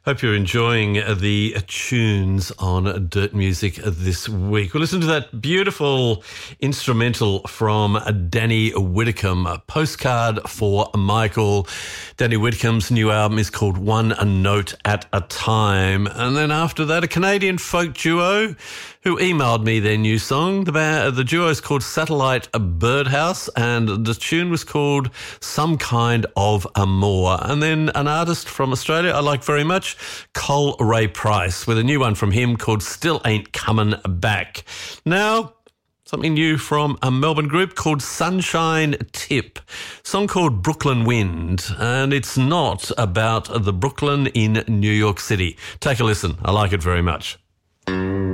Hope you're enjoying the tunes on Dirt Music this week. We'll listen to that beautiful instrumental from Danny Whitcomb, a postcard for Michael. Danny Whitcomb's new album is called One Note at a Time. And then after that, a Canadian folk duo who emailed me their new song. The duo is called Satellite Birdhouse, and the tune was called Some Kind of Amour. And then an artist from Australia I like very much, Cole Ray Price, with a new one from him called Still Ain't Comin' Back. Now, something new from a Melbourne group called Sunshine Tip, song called Brooklyn Wind, and it's not about the Brooklyn in New York City. Take a listen. I like it very much.